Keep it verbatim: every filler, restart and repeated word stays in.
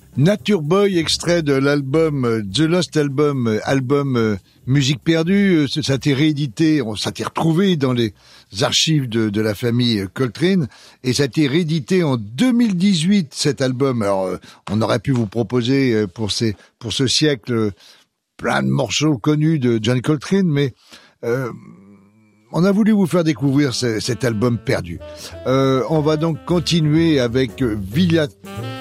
Nature Boy, extrait de l'album euh, The Lost Album, euh, album euh, Musique perdue. euh, Ça ça a été réédité, on- ça a été retrouvé dans les archives de, de la famille euh, Coltrane, et ça a été réédité en deux mille dix-huit, cet album. Alors, euh, on aurait pu vous proposer euh, pour ces, pour ce siècle euh, plein de morceaux connus de John Coltrane, mais euh, on a voulu vous faire découvrir ce- cet album perdu. Euh, on va donc continuer avec euh, Villa